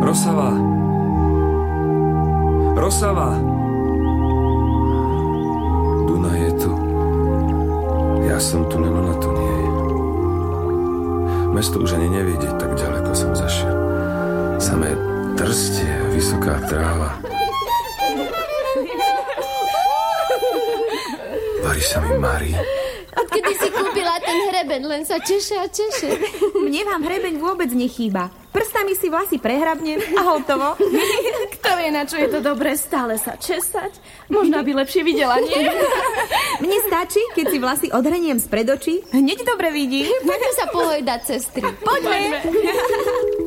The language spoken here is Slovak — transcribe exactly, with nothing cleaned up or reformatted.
Rosava! Rosava! Dunaj je tu. Ja som tu, len ona tu nie je. Mesto už ani nevidieť, tak ďaleko som zašiel. Samé trstie, vysoká tráva. Varí sa mi Mári. Odkedy si kúpila ten hrebeň, len sa češe a češe. Mne vám hrebeň vôbec nechýba. Prstami si vlasy prehrabnem a hotovo. Kto vie, na čo je to dobré stále sa česať? Možno by lepšie videla, nie? Mne stačí, keď si vlasy odhreniem spred očí, hneď dobre vidí. Poďme sa pohojdať, sestry. Poďme.